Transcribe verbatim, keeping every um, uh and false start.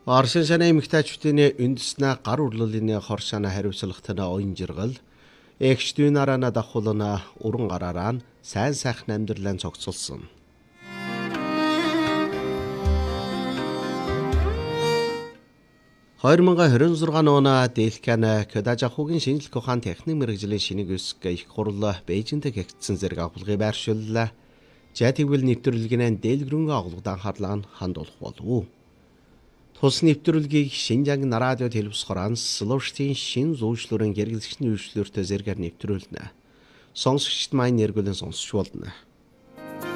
Орсын санаа эмэгтэйчүүдийн үндэснэ гар урлалын хоршаана хариуцлагатай оюун жиргал эгчдүүн араана дахуулна уран гараараа сайн сайхан амьдралаа цогцолсон. хоёр мың хорин зургаан оны Дэлкана Кодажахугийн шинжлэх ухаан техник мэргэжлийн шинийг өсгөх их хурл Бээжинд гэгдсэн зэрэг агуулгыг байршууллаа. Жатигвэл нэвтрүүлгийн дэлгэрэнгүй агуулгад анхаарлаа хандуулах болов. Тус нэвтрүүлгийг Шинжаангийн радио телевиз хоранс Словштийн шин зүйшлүүрийн гэргэлзэгчний үйлчлүүлэлтээр зэрэгээр нэвтрүүлнэ. Сонсогчд маань нэргүүлэн сонсч болно.